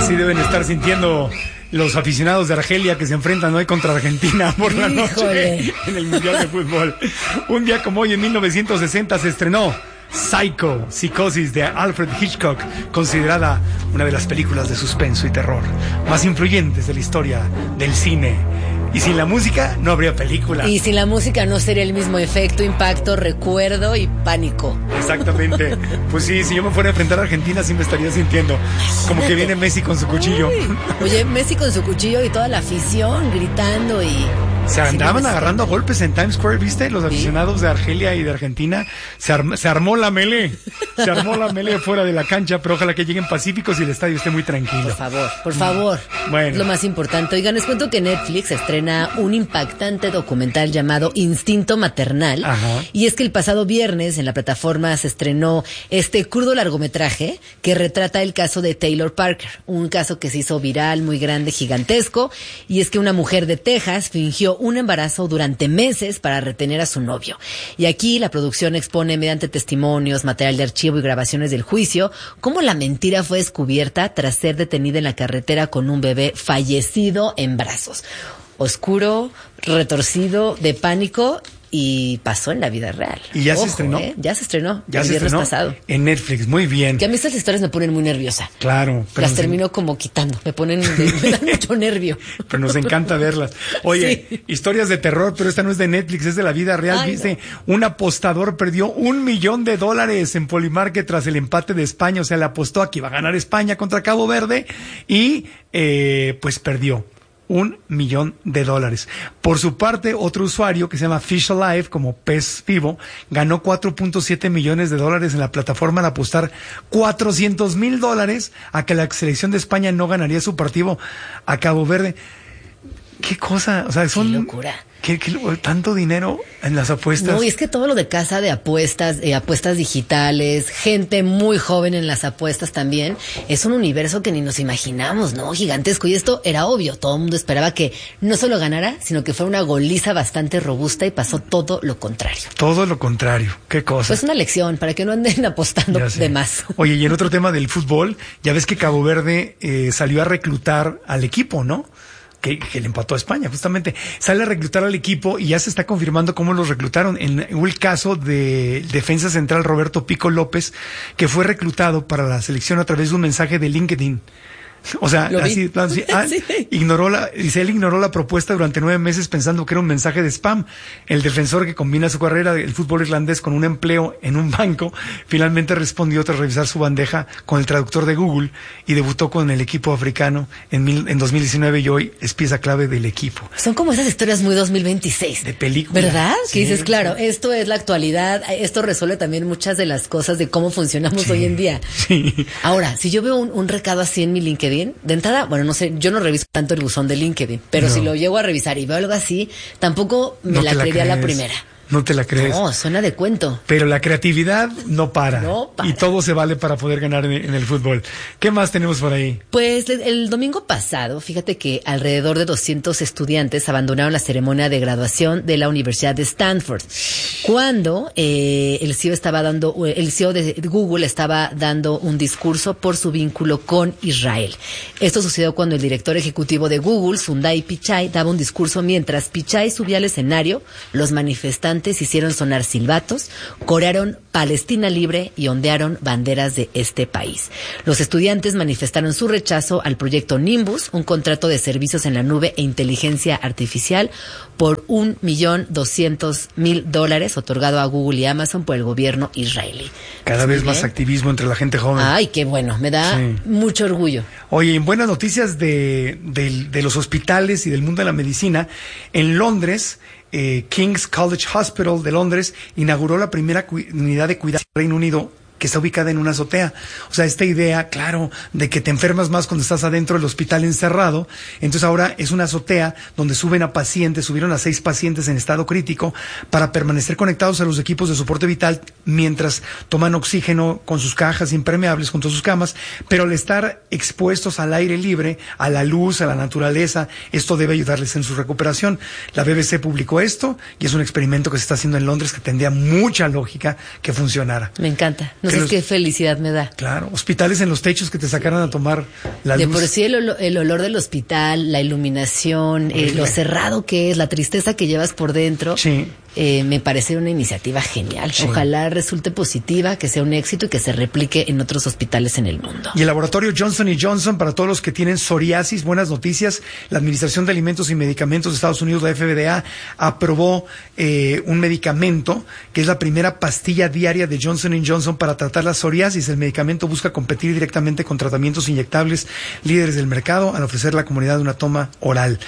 Así deben estar sintiendo los aficionados de Argelia que se enfrentan hoy contra Argentina por la noche en el Mundial de Fútbol. Un día como hoy, en 1960, se estrenó Psycho, Psicosis, de Alfred Hitchcock, considerada una de las películas de suspenso y terror más influyentes de la historia del cine. Y sin la música no habría película. Y sin la música no sería el mismo efecto, impacto, recuerdo y pánico. Exactamente. Pues sí, si yo me fuera a enfrentar a Argentina, sí me estaría sintiendo como que viene Messi con su cuchillo. Oye, Messi con su cuchillo y toda la afición gritando y... Se andaban agarrando a golpes en Times Square, ¿viste? Los aficionados de Argelia y de Argentina. Se armó la melee. Se armó la melee fuera de la cancha, pero ojalá que lleguen pacíficos y el estadio esté muy tranquilo. Por favor. Bueno. Es lo más importante. Oigan, les cuento que Netflix estrena un impactante documental llamado Instinto Maternal. Ajá. Y es que el pasado viernes en la plataforma se estrenó este crudo largometraje que retrata el caso de Taylor Parker. Un caso que se hizo viral, muy grande, gigantesco. Y es que una mujer de Texas fingió un embarazo durante meses para retener a su novio. Y aquí la producción expone mediante testimonios, material de archivo y grabaciones del juicio cómo la mentira fue descubierta tras ser detenida en la carretera con un bebé fallecido en brazos. Oscuro, retorcido, de pánico, y pasó en la vida real. Y ya se estrenó. Ya se estrenó. Ya el se viernes estrenó pasado. En Netflix, muy bien. Que a mí estas historias me ponen muy nerviosa. Claro. Las termino como quitando. Me dan mucho nervio. Pero nos encanta verlas. Oye, sí. Historias de terror, pero esta no es de Netflix, es de la vida real. Ay, Dice, no. Un apostador perdió $1 millón en Polymarket tras el empate de España. O sea, le apostó a que iba a ganar España contra Cabo Verde y pues perdió $1 millón. Por su parte, otro usuario que se llama Fish Alive, como pez vivo, ganó $4.7 millones en la plataforma al apostar $400,000 a que la selección de España no ganaría su partido a Cabo Verde. ¿Qué cosa? O sea, son... ¡Qué locura! ¿Qué tanto dinero en las apuestas? No, y es que todo lo de casa de apuestas digitales, gente muy joven en las apuestas también, es un universo que ni nos imaginamos, ¿no? Gigantesco. Y esto era obvio, todo el mundo esperaba que no solo ganara, sino que fuera una goliza bastante robusta, y pasó todo lo contrario. Todo lo contrario, qué cosa. Pues una lección, para que no anden apostando de más. Oye, y en otro tema del fútbol, ya ves que Cabo Verde salió a reclutar al equipo, ¿no? Que le empató a España, justamente. Sale a reclutar al equipo y ya se está confirmando cómo los reclutaron. Hubo el caso de defensa central Roberto Pico López, que fue reclutado para la selección a través de un mensaje de LinkedIn. O sea, así, sí. Él ignoró la propuesta durante 9 meses pensando que era un mensaje de spam. El defensor, que combina su carrera del fútbol irlandés con un empleo en un banco, finalmente respondió tras revisar su bandeja con el traductor de Google y debutó con el equipo africano en 2019, y hoy es pieza clave del equipo. Son como esas historias muy 2026. De película. ¿Verdad? Sí, que dices, claro, esto es la actualidad, esto resuelve también muchas de las cosas de cómo funcionamos hoy en día. Sí. Ahora, si yo veo un recado así en mi LinkedIn, de entrada, bueno, no sé, yo no reviso tanto el buzón de LinkedIn, pero si lo llego a revisar y veo algo así, tampoco me la creería la primera. No te la crees. No, suena de cuento. Pero la creatividad no para. No para. Y todo se vale para poder ganar en el fútbol. ¿Qué más tenemos por ahí? Pues el domingo pasado, fíjate que alrededor de 200 estudiantes abandonaron la ceremonia de graduación de la Universidad de Stanford, cuando el CEO de Google estaba dando un discurso por su vínculo con Israel. Esto sucedió cuando el director ejecutivo de Google, Sundar Pichai, daba un discurso. Mientras Pichai subía al escenario, los manifestantes hicieron sonar silbatos, corearon Palestina libre y ondearon banderas de este país. Los estudiantes manifestaron su rechazo al proyecto Nimbus, un contrato de servicios en la nube e inteligencia artificial por $1.200.000 otorgado a Google y Amazon por el gobierno israelí. Cada vez más activismo entre la gente joven. Ay, qué bueno, me da mucho orgullo. Oye, en buenas noticias de los hospitales y del mundo de la medicina, en Londres, King's College Hospital de Londres inauguró la primera unidad de cuidado del Reino Unido, que está ubicada en una azotea. O sea, esta idea, claro, de que te enfermas más cuando estás adentro del hospital encerrado. Entonces ahora es una azotea donde subieron a 6 pacientes en estado crítico para permanecer conectados a los equipos de soporte vital mientras toman oxígeno con sus cajas impermeables junto a sus camas, pero al estar expuestos al aire libre, a la luz, a la naturaleza, esto debe ayudarles en su recuperación. La BBC publicó esto y es un experimento que se está haciendo en Londres que tendría mucha lógica que funcionara. Me encanta. No sabes qué felicidad me da. Claro, hospitales en los techos que te sacaran a tomar la luz. De por sí el olor del hospital, la iluminación, lo cerrado que es, la tristeza que llevas por dentro. Sí. Me parece una iniciativa genial. Sí. Ojalá resulte positiva, que sea un éxito y que se replique en otros hospitales en el mundo. Y el laboratorio Johnson & Johnson, para todos los que tienen psoriasis, buenas noticias. La Administración de Alimentos y Medicamentos de Estados Unidos, la FDA, aprobó un medicamento que es la primera pastilla diaria de Johnson & Johnson para tratar la psoriasis. El medicamento busca competir directamente con tratamientos inyectables líderes del mercado al ofrecer a la comunidad una toma oral.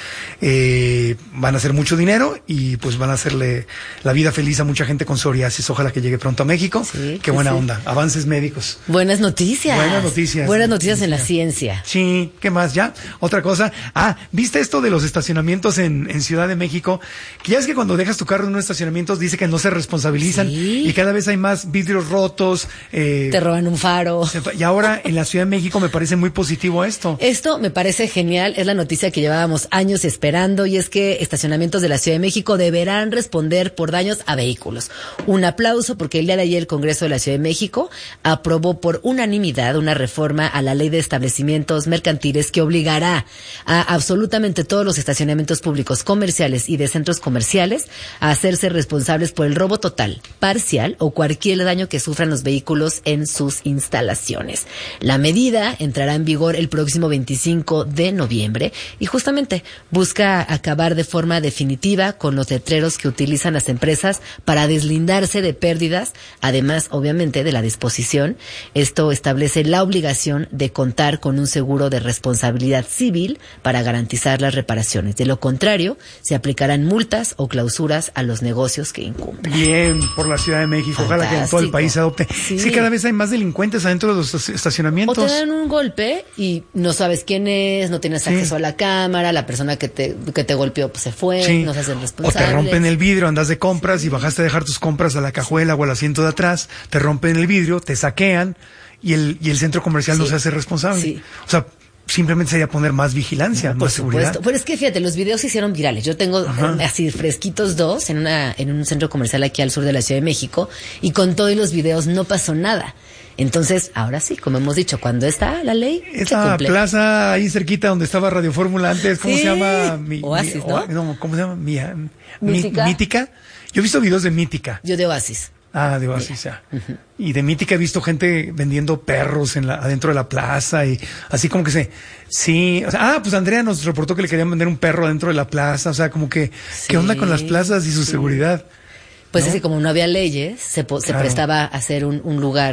Van a hacer mucho dinero y pues van a hacerle la vida feliz a mucha gente con psoriasis. Ojalá que llegue pronto a México. Sí, qué buena onda. Avances médicos. Buenas noticias. Buenas noticias. Buenas noticias en la ciencia. Sí, ¿qué más? ¿Ya? Otra cosa. ¿Viste esto de los estacionamientos en Ciudad de México? Que ya es que cuando dejas tu carro en unos estacionamientos dice que no se responsabilizan. Sí. Y cada vez hay más vidrios rotos. Te roban un faro. Y ahora en la Ciudad de México me parece muy positivo esto. Esto me parece genial. Es la noticia que llevábamos años esperando, y es que estacionamientos de la Ciudad de México deberán responder por daños a vehículos. Un aplauso, porque el día de ayer el Congreso de la Ciudad de México aprobó por unanimidad una reforma a la Ley de Establecimientos Mercantiles que obligará a absolutamente todos los estacionamientos públicos, comerciales y de centros comerciales a hacerse responsables por el robo total, parcial o cualquier daño que sufran los vehículos en sus instalaciones. La medida entrará en vigor el próximo 25 de noviembre y justamente busca acabar de forma definitiva con los letreros que utilizan las empresas para deslindarse de pérdidas, además obviamente de la disposición. Esto establece la obligación de contar con un seguro de responsabilidad civil para garantizar las reparaciones. De lo contrario, se aplicarán multas o clausuras a los negocios que incumplan. Bien, por la Ciudad de México. Ojalá que en todo el país se adopte. Sí. Sí, cada vez hay más delincuentes adentro de los estacionamientos. O te dan un golpe y no sabes quién es, no tienes acceso a la cámara, la persona que te golpeó pues se fue, Sí. no se hacen O responsables. te rompen el vidrio, andas de compras y bajaste a dejar tus compras a la cajuela o al asiento de atrás, te rompen el vidrio, te saquean y el centro comercial no Sí. se hace responsable. Sí. O sea, simplemente sería poner más vigilancia, Por más seguridad. supuesto. Pero es que fíjate, los videos se hicieron virales. Yo tengo así fresquitos dos en un centro comercial aquí al sur de la Ciudad de México, y con todos los videos no pasó nada. Entonces, ahora sí, como hemos dicho, cuando está la ley, se Esa cumple. plaza ahí cerquita donde estaba Radio Fórmula antes, ¿cómo Sí. se llama? Oasis, ¿no? ¿Cómo se llama? Mítica. Mítica. Yo he visto videos de Mítica. Yo de Oasis. De Oasis, ya. Y de Mítica he visto gente vendiendo perros adentro de la plaza y así como que sí, o sea, pues Andrea nos reportó que le querían vender un perro adentro de la plaza, o sea, como que, ¿qué onda con las plazas y su seguridad? Pues ¿no? así como no había leyes, se prestaba a hacer un lugar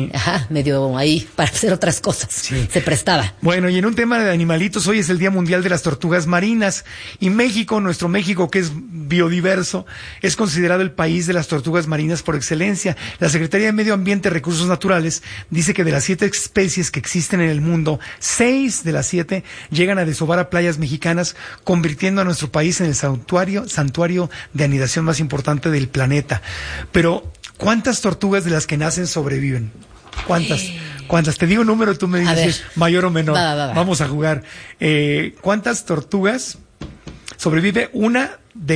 medio ahí para hacer otras cosas. Sí. Se prestaba. Bueno, y en un tema de animalitos, hoy es el Día Mundial de las Tortugas Marinas y México, nuestro México que es biodiverso, es considerado el país de las tortugas marinas por excelencia. La Secretaría de Medio Ambiente y Recursos Naturales dice que de las 7 especies que existen en el mundo, 6 de las 7 llegan a desovar a playas mexicanas, convirtiendo a nuestro país en el santuario de anidación más importante del planeta. Pero, ¿cuántas tortugas de las que nacen sobreviven? ¿Cuántas? Te digo un número, tú me dices mayor o menor. Va. Vamos a jugar. ¿Cuántas tortugas sobrevive una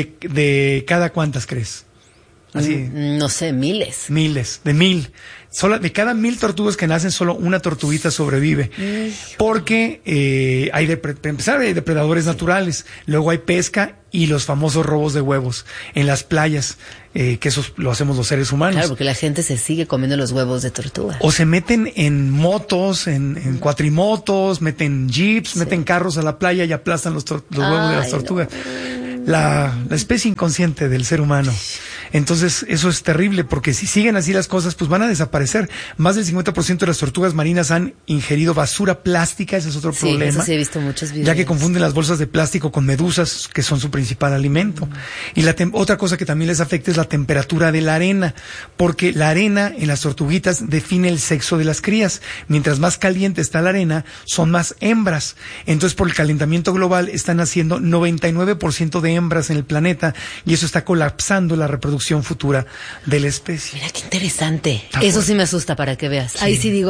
de cada cuántas crees? Así. No sé, miles. De 1000. De cada 1000 tortugas que nacen, solo una tortuguita sobrevive. Porque para empezar, hay depredadores naturales. Luego hay pesca y los famosos robos de huevos en las playas, que eso lo hacemos los seres humanos. Claro, porque la gente se sigue comiendo los huevos de tortuga. O se meten en motos, en cuatrimotos, meten jeeps, meten carros a la playa y aplastan los huevos de las tortugas. No. La especie inconsciente del ser humano. Entonces, eso es terrible, porque si siguen así las cosas, pues van a desaparecer. Más del 50% de las tortugas marinas han ingerido basura plástica, ese es otro problema. Eso sí he visto muchos videos. Ya que confunden las bolsas de plástico con medusas, que son su principal alimento. Y otra cosa que también les afecta es la temperatura de la arena, porque la arena en las tortuguitas define el sexo de las crías. Mientras más caliente está la arena, son más hembras. Entonces, por el calentamiento global, están naciendo 99% de hembras en el planeta, y eso está colapsando la reproducción futura de la especie. Mira qué interesante. Eso sí me asusta, para que veas. Sí. Ahí sí digo,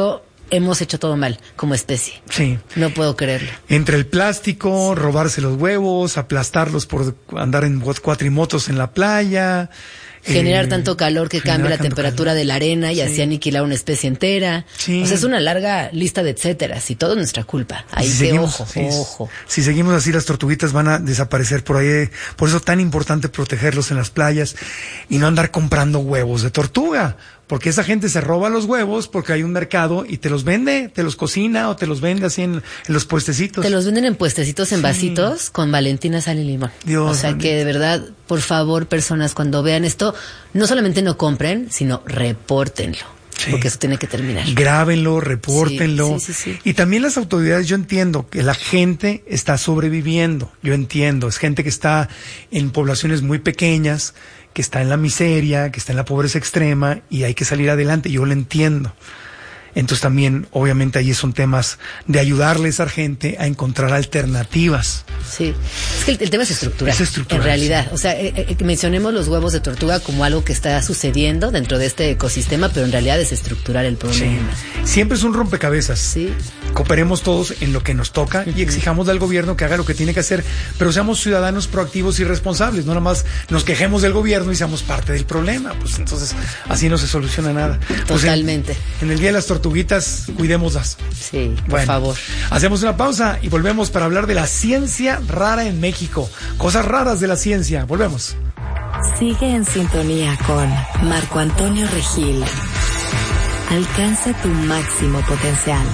hemos hecho todo mal como especie. Sí. No puedo creerlo. Entre el plástico, robarse los huevos, aplastarlos por andar en cuatrimotos en la playa. Generar tanto calor que cambia la temperatura de la arena y así aniquilar una especie entera. Sí. O sea, es una larga lista de etcéteras y todo es nuestra culpa. Ahí ojo. Si seguimos así, las tortuguitas van a desaparecer por ahí. Por eso es tan importante protegerlos en las playas y no andar comprando huevos de tortuga. Porque esa gente se roba los huevos porque hay un mercado y te los vende, te los cocina o te los vende así en los puestecitos. Te los venden en puestecitos, en vasitos, con Valentina, sal y limón. Dios, o sea que de verdad, por favor, personas, cuando vean esto, no solamente no compren, sino repórtenlo. Sí. Porque eso tiene que terminar. Grábenlo, repórtenlo. Sí. Y también las autoridades, yo entiendo que la gente está sobreviviendo. Yo entiendo, es gente que está en poblaciones muy pequeñas, que está en la miseria, que está en la pobreza extrema y hay que salir adelante, yo lo entiendo. Entonces también, obviamente, ahí son temas de ayudarle a esa gente a encontrar alternativas. Sí, es que el tema es estructural. Es estructural. En realidad, o sea, mencionemos los huevos de tortuga como algo que está sucediendo dentro de este ecosistema, pero en realidad es estructural el problema. Sí. Siempre es un rompecabezas. Sí. Cooperemos todos en lo que nos toca y exijamos al gobierno que haga lo que tiene que hacer, pero seamos ciudadanos proactivos y responsables, no nada más nos quejemos del gobierno y seamos parte del problema. Pues entonces así no se soluciona nada. Totalmente. Pues en el Día de las Tortuguitas, cuidémoslas. Sí, por favor. Hacemos una pausa y volvemos para hablar de la ciencia rara en México. Cosas raras de la ciencia. Volvemos. Sigue en sintonía con Marco Antonio Regil. Alcanza tu máximo potencial.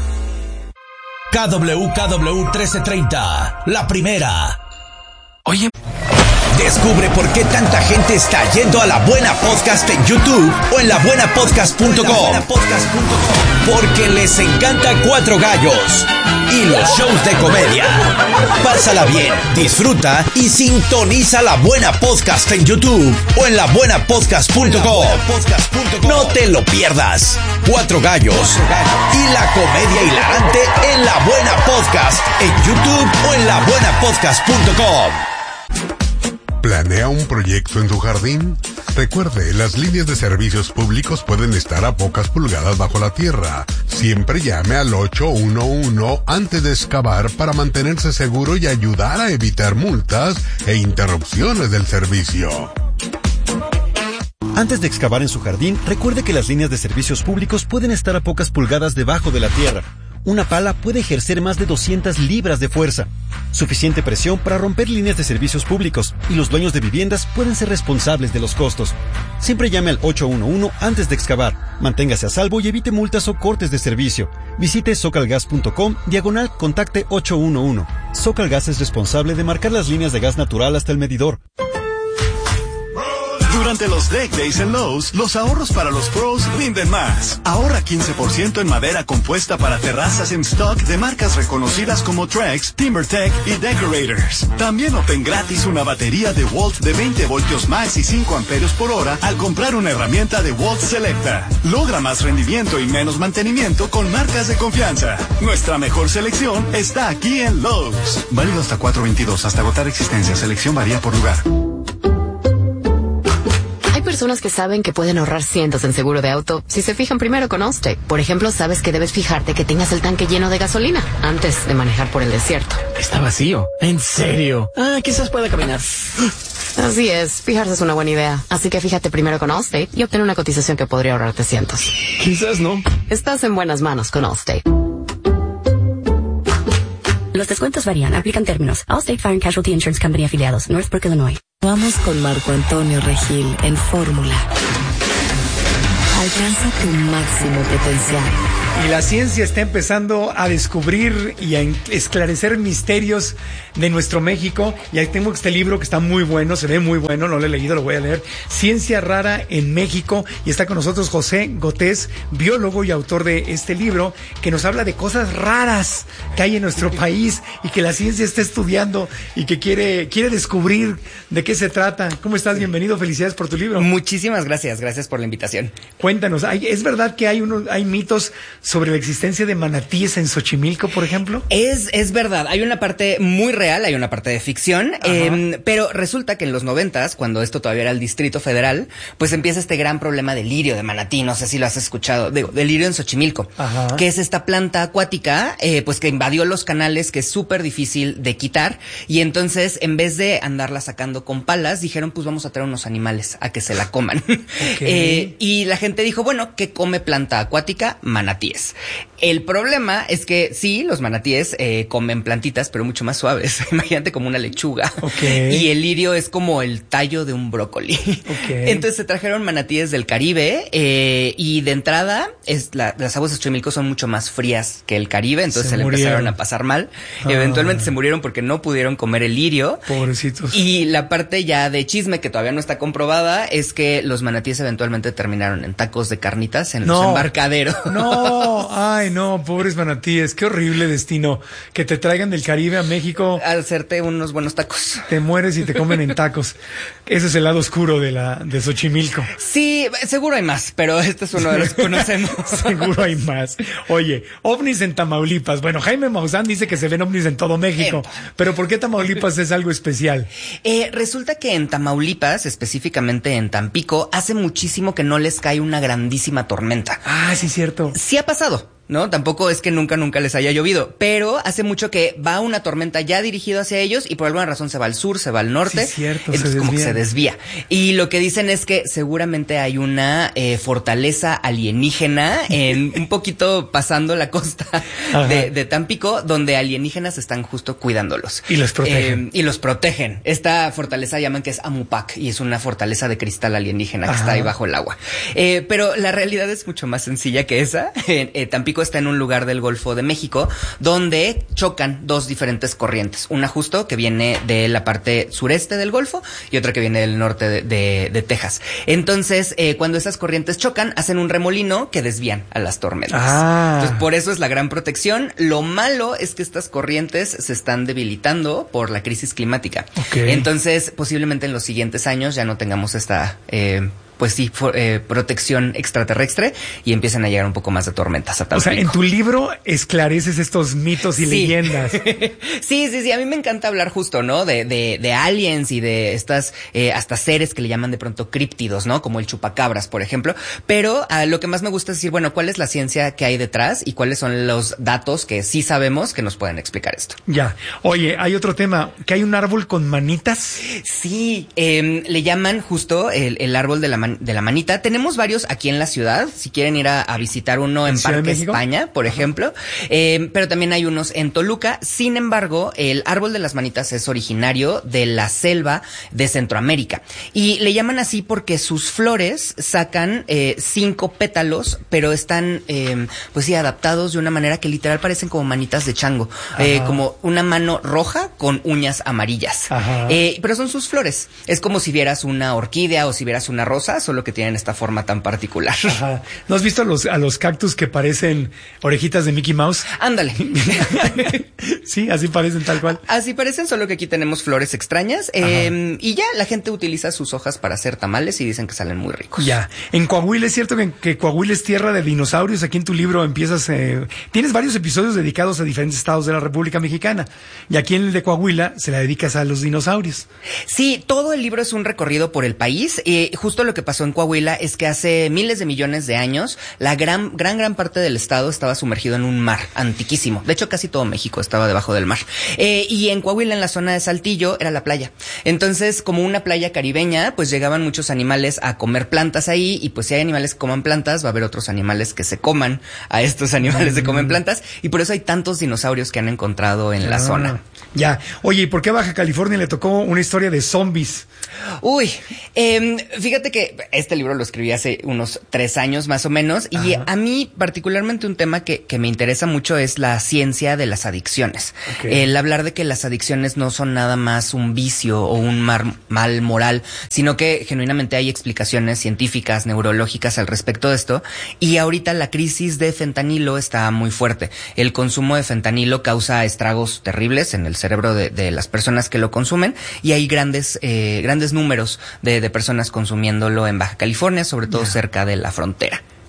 KWKW 1330, la primera. Oye, descubre por qué tanta gente está yendo a La Buena Podcast en YouTube o en labuenapodcast.com. Porque les encanta Cuatro Gallos y los shows de comedia. Pásala bien, disfruta y sintoniza La Buena Podcast en YouTube o en labuenapodcast.com. No te lo pierdas. Cuatro Gallos y la comedia hilarante en La Buena Podcast en YouTube o en labuenapodcast.com. ¿Planea un proyecto en su jardín? Recuerde, las líneas de servicios públicos pueden estar a pocas pulgadas bajo la tierra. Siempre llame al 811 antes de excavar para mantenerse seguro y ayudar a evitar multas e interrupciones del servicio. Antes de excavar en su jardín, recuerde que las líneas de servicios públicos pueden estar a pocas pulgadas debajo de la tierra. Una pala puede ejercer más de 200 libras de fuerza, suficiente presión para romper líneas de servicios públicos, y los dueños de viviendas pueden ser responsables de los costos. Siempre llame al 811 antes de excavar. Manténgase a salvo y evite multas o cortes de servicio. Visite socalgas.com/contacte 811. Socalgas es responsable de marcar las líneas de gas natural hasta el medidor. Durante los Deck Days en Lowe's, los ahorros para los pros rinden más. Ahorra 15% en madera compuesta para terrazas en stock de marcas reconocidas como Trex, TimberTech y Decorators. También obtén gratis una batería de Walt de 20 voltios max y 5 amperios por hora al comprar una herramienta de Walt Selecta. Logra más rendimiento y menos mantenimiento con marcas de confianza. Nuestra mejor selección está aquí en Lowe's. Válido hasta 4/22, hasta agotar existencia. Selección varía por lugar. Hay personas que saben que pueden ahorrar cientos en seguro de auto si se fijan primero con Allstate. Por ejemplo, sabes que debes fijarte que tengas el tanque lleno de gasolina antes de manejar por el desierto. Está vacío. ¿En serio? Quizás pueda caminar. Así es, fijarse es una buena idea. Así que fíjate primero con Allstate y obtén una cotización que podría ahorrarte cientos. Quizás no. Estás en buenas manos con Allstate. Los descuentos varían, aplican términos. Allstate Fire and Casualty Insurance Company afiliados, Northbrook, Illinois. Vamos con Marco Antonio Regil en Fórmula. Alcanza tu máximo potencial. Y la ciencia está empezando a descubrir y a esclarecer misterios de nuestro México. Y ahí tengo este libro que está muy bueno, se ve muy bueno, no lo he leído, lo voy a leer. Ciencia Rara en México. Y está con nosotros José Gotés, biólogo y autor de este libro, que nos habla de cosas raras que hay en nuestro país y que la ciencia está estudiando y que quiere descubrir de qué se trata. ¿Cómo estás? Bienvenido, felicidades por tu libro. Muchísimas gracias por la invitación. Cuéntanos, ¿es verdad que hay mitos sobre la existencia de manatíes en Xochimilco, por ejemplo? Es verdad, hay una parte muy real, hay una parte de ficción, pero resulta que en los 90s, cuando esto todavía era el Distrito Federal, pues empieza este gran problema del lirio de manatí, no sé si lo has escuchado, del lirio en Xochimilco, que es esta planta acuática, pues que invadió los canales, que es súper difícil de quitar, y entonces en vez de andarla sacando con palas, dijeron pues vamos a traer unos animales a que se la coman. Y la gente dijo, bueno, ¿qué come planta acuática? Manatíes. El problema es que sí, los manatíes comen plantitas, pero mucho más suaves. Imagínate como una lechuga. Y el lirio es como el tallo de un brócoli. Entonces se trajeron manatíes del Caribe y de entrada las aguas de Xochimilco son mucho más frías que el Caribe, entonces se le empezaron a pasar mal. Eventualmente se murieron porque no pudieron comer el lirio. Pobrecitos. Y la parte ya de chisme que todavía no está comprobada es que los manatíes eventualmente terminaron en tacos de carnitas en los embarcaderos. Ay, no, pobres manatíes, qué horrible destino que te traigan del Caribe a México. A hacerte unos buenos tacos. Te mueres y te comen en tacos. Ese es el lado oscuro de Xochimilco. Sí, seguro hay más, pero este es uno de los que conocemos. Seguro hay más. Oye, ovnis en Tamaulipas. Bueno, Jaime Maussan dice que se ven ovnis en todo México, pero ¿por qué Tamaulipas es algo especial? Resulta que en Tamaulipas, específicamente en Tampico, hace muchísimo que no les cae una grandísima tormenta. Ah, sí, cierto. Sí ha pasado, ¿no? Tampoco es que nunca les haya llovido, pero hace mucho que va una tormenta ya dirigida hacia ellos y por alguna razón se va al sur, se va al norte. Sí, cierto, entonces como que se desvía. Y lo que dicen es que seguramente hay una fortaleza alienígena un poquito pasando la costa de Tampico, donde alienígenas están justo cuidándolos. Y los protegen. Y los protegen. Esta fortaleza llaman que es Amupac y es una fortaleza de cristal alienígena que está ahí bajo el agua. Pero la realidad es mucho más sencilla que esa. Tampico está en un lugar del Golfo de México donde chocan dos diferentes corrientes. Una justo que viene de la parte sureste del Golfo y otra que viene del norte de Texas. Entonces, cuando esas corrientes chocan, hacen un remolino que desvían a las tormentas. Entonces, por eso es la gran protección. Lo malo es que estas corrientes se están debilitando por la crisis climática. Entonces, posiblemente en los siguientes años ya no tengamos esta... protección extraterrestre y empiezan a llegar un poco más de tormentas a Tampico. O sea, en tu libro esclareces estos mitos y leyendas. Sí, a mí me encanta hablar justo, ¿no? De aliens y de estas hasta seres que le llaman de pronto críptidos, ¿no? Como el chupacabras, por ejemplo. Pero lo que más me gusta es decir, bueno, ¿cuál es la ciencia que hay detrás y cuáles son los datos que sí sabemos que nos pueden explicar esto? Ya. Oye, hay otro tema, que hay un árbol con manitas. Sí, le llaman justo el árbol de la manita. Tenemos varios aquí en la ciudad, si quieren ir a visitar uno en Parque España, por ejemplo, pero también hay unos en Toluca. Sin embargo, el árbol de las manitas es originario de la selva de Centroamérica y le llaman así porque sus flores sacan 5 pétalos, pero están adaptados de una manera que literal parecen como manitas de chango, como una mano roja con uñas amarillas, pero son sus flores. Es como si vieras una orquídea o si vieras una rosa, solo que tienen esta forma tan particular. ¿No has visto a los cactus que parecen orejitas de Mickey Mouse? Ándale. Sí, así parecen tal cual. Así parecen, solo que aquí tenemos flores extrañas y ya la gente utiliza sus hojas para hacer tamales y dicen que salen muy ricos. Ya. En Coahuila, ¿es cierto que Coahuila es tierra de dinosaurios? Aquí en tu libro tienes varios episodios dedicados a diferentes estados de la República Mexicana y aquí en el de Coahuila se la dedicas a los dinosaurios. Sí, todo el libro es un recorrido por el país. Justo lo que pasó en Coahuila es que hace miles de millones de años la gran parte del estado estaba sumergido en un mar antiquísimo. De hecho, casi todo México estaba debajo del mar. Y en Coahuila, en la zona de Saltillo, era la playa. Entonces, como una playa caribeña, pues llegaban muchos animales a comer plantas ahí y pues si hay animales que coman plantas, va a haber otros animales que se coman a estos animales que comen plantas y por eso hay tantos dinosaurios que han encontrado en la zona. Ya. Oye, ¿y por qué a Baja California le tocó una historia de zombies? Uy, fíjate que este libro lo escribí hace unos 3 años más o menos y a mí particularmente un tema que me interesa mucho es la ciencia de las adicciones. El hablar de que las adicciones no son nada más un vicio o un mal moral, sino que genuinamente hay explicaciones científicas, neurológicas al respecto de esto y ahorita la crisis de fentanilo está muy fuerte. El consumo de fentanilo causa estragos terribles en el cerebro de las personas que lo consumen y hay grandes números de personas consumiéndolo en Baja California, sobre todo cerca de la frontera.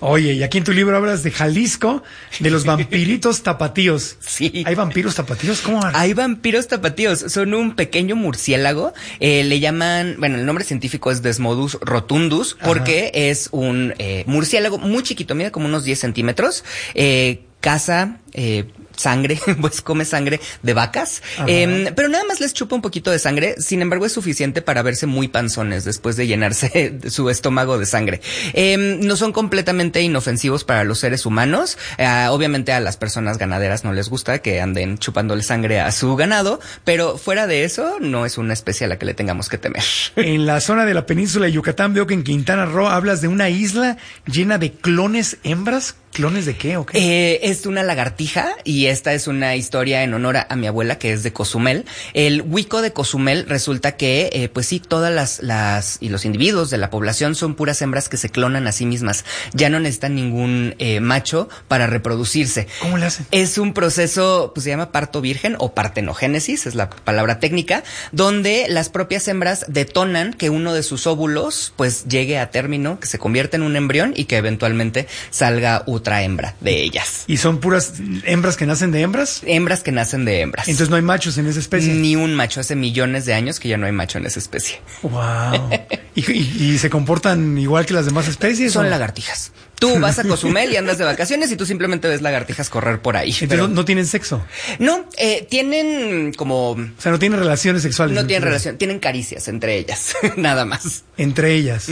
Oye, y aquí en tu libro hablas de Jalisco, de los vampiritos tapatíos. Sí. ¿Hay vampiros tapatíos? ¿Cómo? Hay vampiros tapatíos. Son un pequeño murciélago. Le llaman, bueno, el nombre científico es Desmodus rotundus, porque es un murciélago muy chiquito, mide como unos 10 centímetros. Caza sangre, pues come sangre de vacas, pero nada más les chupa un poquito de sangre. Sin embargo, es suficiente para verse muy panzones después de llenarse su estómago de sangre. No son completamente inofensivos para los seres humanos. Obviamente a las personas ganaderas no les gusta que anden chupándole sangre a su ganado, pero fuera de eso no es una especie a la que le tengamos que temer. En la zona de la península de Yucatán veo que en Quintana Roo hablas de una isla llena de clones hembras. ¿Clones de qué o qué? Es una lagartija y esta es una historia en honor a mi abuela, que es de Cozumel. El huico de Cozumel resulta que, pues sí, todas y los individuos de la población son puras hembras que se clonan a sí mismas. Ya no necesitan ningún macho para reproducirse. ¿Cómo le hacen? Es un proceso, pues se llama parto virgen o partenogénesis, es la palabra técnica, donde las propias hembras detonan que uno de sus óvulos, pues llegue a término, que se convierta en un embrión y que eventualmente salga otra hembra de ellas. ¿Y son puras hembras que nacen de hembras? Hembras que nacen de hembras. Entonces no hay machos en esa especie. Ni un macho. Hace millones de años que ya no hay macho en esa especie. Wow. ¿Y se comportan igual que las demás especies? Son lagartijas. Tú vas a Cozumel y andas de vacaciones y tú simplemente ves lagartijas correr por ahí. Entonces pero no tienen sexo. No, tienen como... O sea, no tienen relaciones sexuales. No tienen relación, tienen caricias entre ellas, nada más. Entre ellas.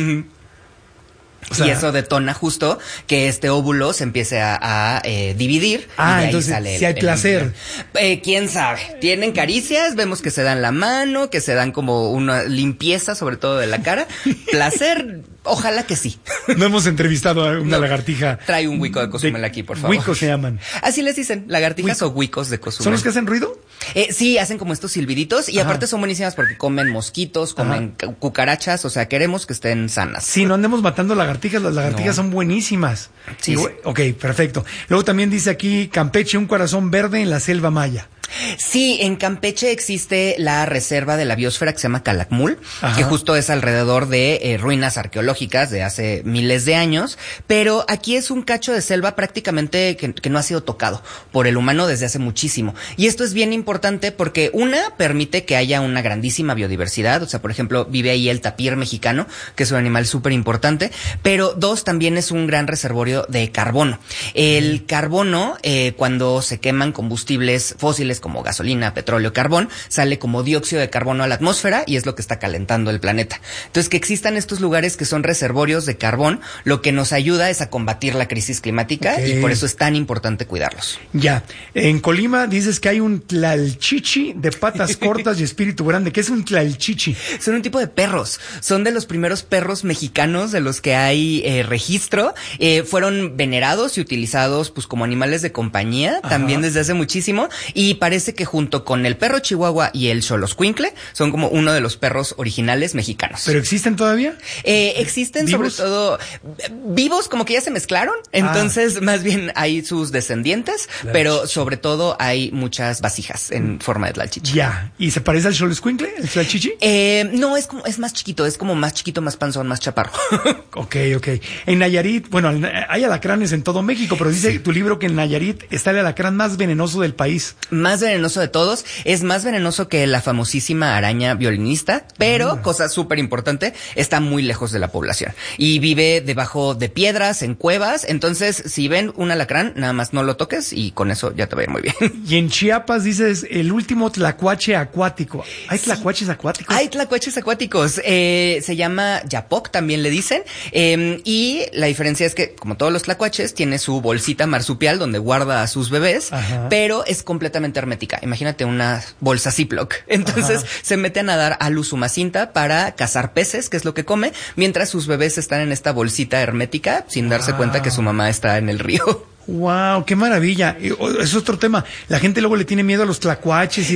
O sea, y eso detona justo que este óvulo se empiece a dividir. Y de ahí entonces sale si hay placer. ¿Quién sabe? Tienen caricias, vemos que se dan la mano, que se dan como una limpieza, sobre todo de la cara. Placer, ojalá que sí. No hemos entrevistado a una lagartija. Trae un huico de Cozumel aquí, por favor. Huicos se llaman. Así les dicen, lagartijas o huicos de Cozumel. ¿Son los que hacen ruido? Sí, hacen como estos silbiditos y aparte son buenísimas porque comen mosquitos, comen cucarachas, o sea, queremos que estén sanas. Sí, no andemos matando lagartijas, las lagartijas son buenísimas. Sí, sí. Ok, perfecto. Luego también dice aquí Campeche, un corazón verde en la selva maya. Sí, en Campeche existe la reserva de la biosfera que se llama Calakmul, que justo es alrededor de ruinas arqueológicas de hace miles de años, pero aquí es un cacho de selva prácticamente que no ha sido tocado por el humano desde hace muchísimo. Y esto es bien importante porque una, permite que haya una grandísima biodiversidad, o sea, por ejemplo, vive ahí el tapir mexicano, que es un animal súper importante, pero dos, también es un gran reservorio de carbono. El carbono, cuando se queman combustibles fósiles como gasolina, petróleo, carbón, sale como dióxido de carbono a la atmósfera y es lo que está calentando el planeta. Entonces, que existan estos lugares que son reservorios de carbón, lo que nos ayuda es a combatir la crisis climática y por eso es tan importante cuidarlos. Ya. En Colima dices que hay un tlalchichi de patas cortas y espíritu grande. ¿Qué es un tlalchichi? Son un tipo de perros. Son de los primeros perros mexicanos de los que hay registro. Fueron venerados y utilizados pues como animales de compañía también desde hace muchísimo y parece que junto con el perro chihuahua y el xoloscuincle son como uno de los perros originales mexicanos. ¿Pero existen todavía? Existen ¿vivos? Sobre todo vivos, como que ya se mezclaron, entonces más bien hay sus descendientes, pero sobre todo hay muchas vasijas en forma de tlalchichi. Ya, ¿y se parece al xoloscuincle, el tlalchichi? No, es más chiquito, es como más chiquito, más panzón, más chaparro. Ok. En Nayarit, bueno, hay alacranes en todo México, pero dice tu libro que en Nayarit está el alacrán más venenoso del país. Más venenoso de todos, es más venenoso que la famosísima araña violinista, pero, cosa súper importante, está muy lejos de la población y vive debajo de piedras, en cuevas, entonces si ven un alacrán, nada más no lo toques y con eso ya te va a ir muy bien. Y en Chiapas dices, el último tlacuache acuático. ¿Hay tlacuaches acuáticos? Hay tlacuaches acuáticos, se llama yapoc, también le dicen, y la diferencia es que, como todos los tlacuaches, tiene su bolsita marsupial donde guarda a sus bebés, pero es completamente hermética. Imagínate una bolsa Ziploc. Entonces se mete a nadar a Usumacinta para cazar peces, que es lo que come, mientras sus bebés están en esta bolsita hermética sin darse cuenta que su mamá está en el río. Wow, qué maravilla. Es otro tema. La gente luego le tiene miedo a los tlacuaches y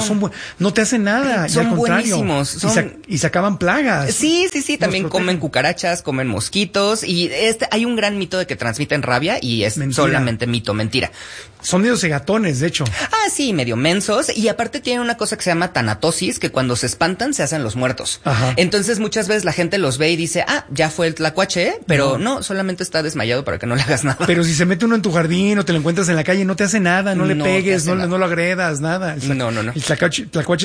no te hacen nada. Son buenísimos. Y sacaban plagas. Sí. También comen cucarachas, comen mosquitos y hay un gran mito de que transmiten rabia y es solamente mito, mentira. Son medio cegatones, de hecho. Ah, sí, medio mensos. Y aparte tienen una cosa que se llama tanatosis, que cuando se espantan se hacen los muertos. Ajá. Entonces muchas veces la gente los ve y dice, ya fue el tlacuache, pero no, solamente está desmayado para que no le hagas nada. Pero si se mete uno en tu jardín o te lo encuentras en la calle, no te hace nada, no le pegues, no lo agredas, nada. No. El tlacuache